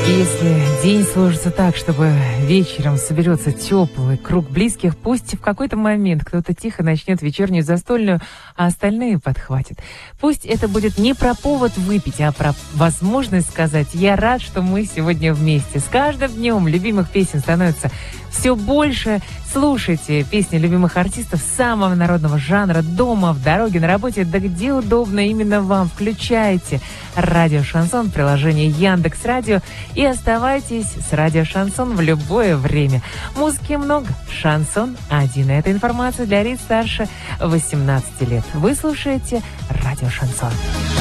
И если день сложится так, чтобы вечером соберется теплый круг близких, пусть в какой-то момент кто-то тихо начнет вечернюю застольную, а остальные подхватят. Пусть это будет не про повод выпить, а про возможность сказать: «Я рад, что мы сегодня вместе». С каждым днем любимых песен становится все больше. Слушайте песни любимых артистов самого народного жанра дома, в дороге, на работе, да где удобно именно вам. Включайте радио «Шансон», приложение Яндекс.Радио и оставайтесь с радио «Шансон» в любое время. Музыки много, шансон один. Это информация для лиц старше 18 лет. Вы слушаете радио «Шансон».